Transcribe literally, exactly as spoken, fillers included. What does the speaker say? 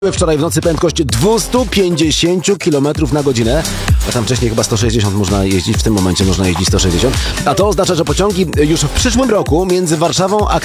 Wczoraj w nocy prędkość dwieście pięćdziesiąt kilometrów na godzinę, a tam wcześniej chyba sto sześćdziesiąt można jeździć, w tym momencie można jeździć sto sześćdziesiąt, a to oznacza, że pociągi już w przyszłym roku między Warszawą a